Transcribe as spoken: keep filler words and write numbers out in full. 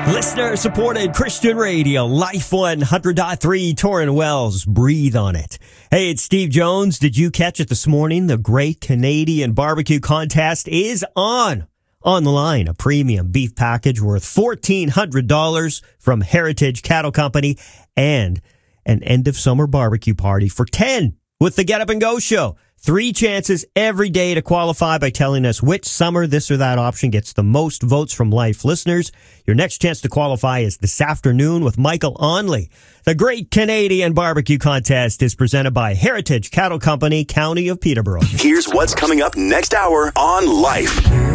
Listener-supported Christian radio, Life one hundred point three, Torrin Wells, breathe on it. Hey, it's Steve Jones. Did you catch it this morning? The Great Canadian Barbecue Contest is on. On the line, a premium beef package worth fourteen hundred dollars from Heritage Cattle Company and an end-of-summer barbecue party for ten with the Get Up and Go show. Three chances every day to qualify by telling us which summer this or that option gets the most votes from Life listeners. Your next chance to qualify is this afternoon with Michael Onley. The Great Canadian Barbecue Contest is presented by Heritage Cattle Company, County of Peterborough. Here's what's coming up next hour on Life.